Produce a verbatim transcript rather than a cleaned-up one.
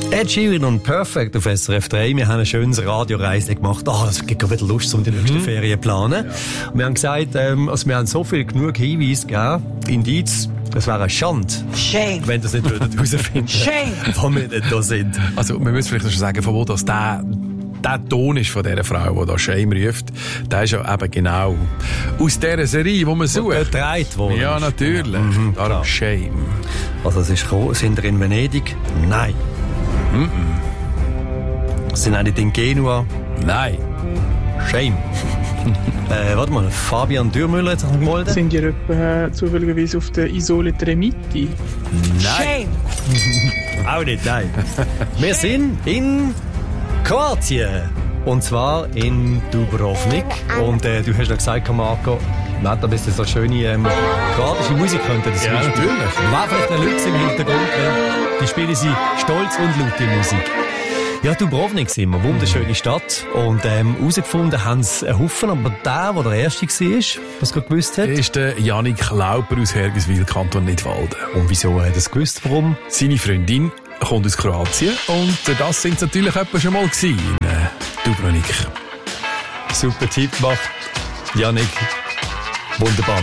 Ed Sheeran und Perfect auf S R F drei. Wir haben eine schöne Radioreise gemacht. Ah, oh, das gibt wieder Lust, um die nächsten mhm. Ferien zu planen. Ja. Wir haben gesagt, ähm, also wir haben so viel genug Hinweise gegeben, Indiz, das wäre eine Schande, Shame. wenn das nicht herausfinden Shame. wo wir nicht da sind. Also, wir müssen vielleicht noch schon sagen, von wo das der, der Ton ist von dieser Frau, die da Shame ruft. Der ist ja eben genau aus dieser Serie, die man sucht. Gedreht worden. Ja, natürlich. Mhm, Darum klar. Shame. Also, es ist gekommen, sind wir in Venedig? Nein. Mhm. Sind wir nicht in Genua? Nein. Shame. äh, warte mal, Fabian Dürrmüller hat sich gemeldet. Sind ihr etwa zufälligerweise auf der Isole Tremiti? Nein. Auch nicht, nein. Wir sind in Kroatien. Und zwar in Dubrovnik. Und äh, du hast ja gesagt, Marco, Wetter, bis das so schöne ähm, kroatische Musik könnte. Das ja, natürlich. War vielleicht ein Lüx im Hintergrund, weil die spielen sie stolz und laut, die Musik. Ja, Dubrovnik sind wir, wunderschöne Stadt. Und ähm, herausgefunden haben sie einen Haufen, aber der, der der Erste war, was du gewusst hast, ist der Jannik Lauper aus Hergiswil, Kanton Nidwalden. Und wieso hat er es gewusst? Warum? Seine Freundin kommt aus Kroatien und das sind natürlich etwa schon mal gewesen in äh, Dubrovnik. Super Tipp gemacht, Jannik. Wunderbar.